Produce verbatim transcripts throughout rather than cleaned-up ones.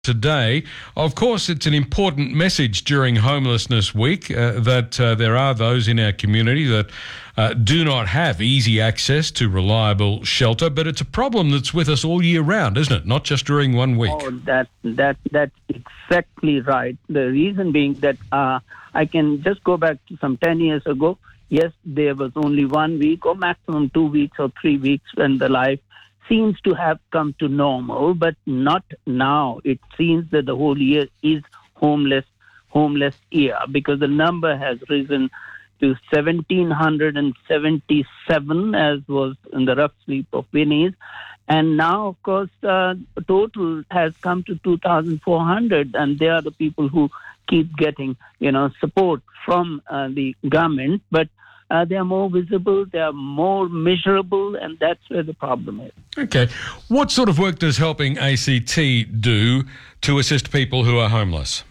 Today, of course, it's an important message during Homelessness Week uh, that uh, there are those in our community that uh, do not have easy access to reliable shelter, but it's a problem that's with us all year round, isn't it? Not just during one week. Oh, that that that's exactly right. The reason being that uh, I can just go back to some ten years ago. Yes, there was only one week or maximum two weeks or three weeks when the life seems to have come to normal, but not now. It seems that the whole year is homeless, homeless year, because the number has risen to one thousand seven hundred seventy-seven, as was in the rough sleep of Winnie's. And now, of course, uh, total has come to two thousand four hundred, and they are the people who keep getting, you know, support from uh, the government, but Uh, they are more visible, they are more measurable, and that's where the problem is. Okay. What sort of work does Helping A C T do to assist people who are homeless?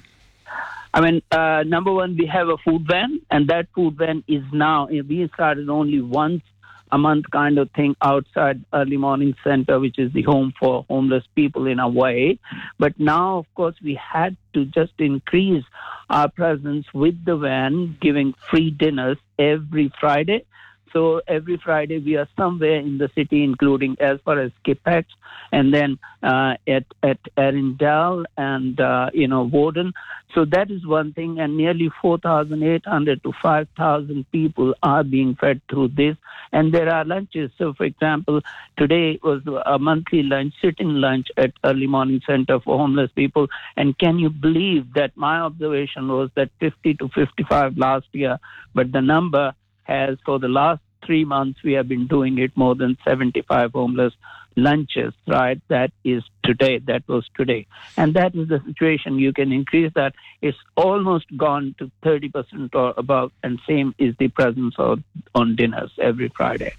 I mean, uh, number one, we have a food van, and that food van is now, we started only once a month kind of thing outside Early Morning Center, which is the home for homeless people in a way. But now, of course, we had to just increase our presence with the van, giving free dinners every Friday. So every Friday we are somewhere in the city, including as far as Kipex, and then uh, at at Arundel and uh, you know Warden. So that is one thing, and nearly four thousand eight hundred to five thousand people are being fed through this. And there are lunches. So, for example, today was a monthly lunch, sit-in lunch at Early Morning Center for homeless people. And can you believe that my observation was that fifty to fifty-five last year, but the number has, for the last three months, we have been doing it more than seventy-five homeless lunches, right? That is today. That was today. And that is the situation. You can increase that. It's almost gone to thirty percent or above, and same is the presence of, on dinners every Friday.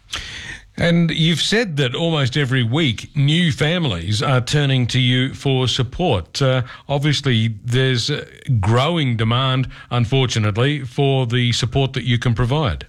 And you've said that almost every week new families are turning to you for support. Uh, obviously, there's a growing demand, unfortunately, for the support that you can provide.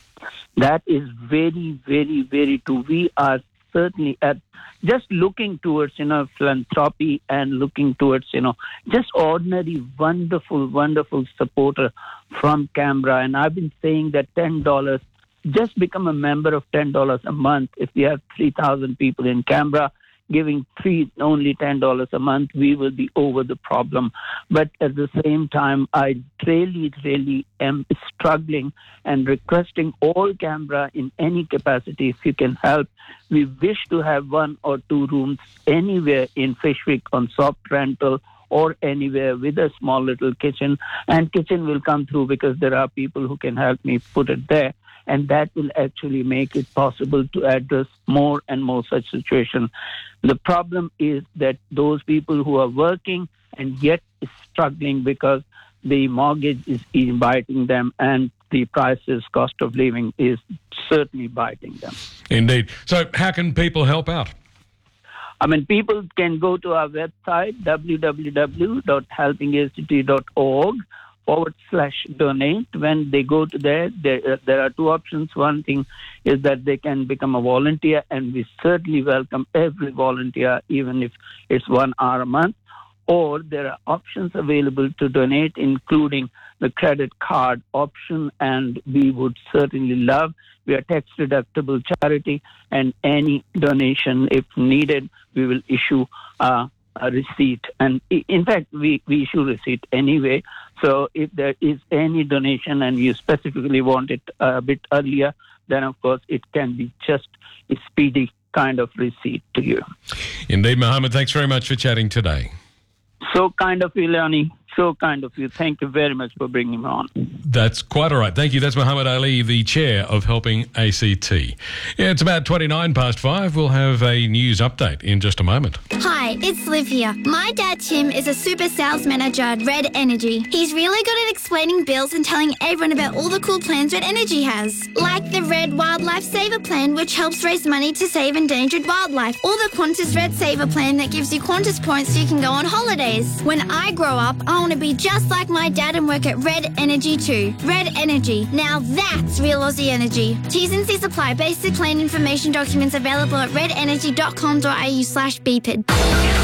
That is very, very, very true. We are certainly at just looking towards, you know, philanthropy and looking towards, you know, just ordinary, wonderful, wonderful supporter from Canberra. And I've been saying that ten dollars, just become a member of ten dollars a month. If we have three thousand people in Canberra giving three, only ten dollars a month, we will be over the problem. But at the same time, I really, really am struggling and requesting all Canberra in any capacity, if you can help. We wish to have one or two rooms anywhere in Fishwick on soft rental, or anywhere with a small little kitchen. And kitchen will come through because there are people who can help me put it there. And that will actually make it possible to address more and more such situations. The problem is that those people who are working and yet struggling because the mortgage is biting them and the prices, cost of living is certainly biting them. Indeed. So how can people help out? I mean, people can go to our website, w w w dot helping a c t dot org. forward slash donate. When they go to there, there, uh, there are two options. One thing is that they can become a volunteer, and we certainly welcome every volunteer, even if it's one hour a month. Or there are options available to donate, including the credit card option, and we would certainly love. We are tax-deductible charity, and any donation, if needed, we will issue uh, a receipt. And in fact, we, we issue receipt anyway. So if there is any donation and you specifically want it a bit earlier, then of course it can be just a speedy kind of receipt to you. Indeed, Mohammed, thanks very much for chatting today. So kind of you, Leonie. So kind of you. Thank you very much for bringing me on. That's quite all right. Thank you. That's Mohammed Ali, the chair of Helping A C T. Yeah, it's about twenty-nine past five. We'll have a news update in just a moment. Hi, it's Liv here. My dad, Tim, is a super sales manager at Red Energy. He's really good at explaining bills and telling everyone about all the cool plans Red Energy has. Like the Red Wildlife Saver Plan, which helps raise money to save endangered wildlife. Or the Qantas Red Saver Plan that gives you Qantas points so you can go on holidays. When I grow up, I want to be just like my dad and work at Red Energy too. Red Energy. Now that's real Aussie energy. T's and C's apply. Basic plan information documents available at red energy dot com dot a u slash B P I D.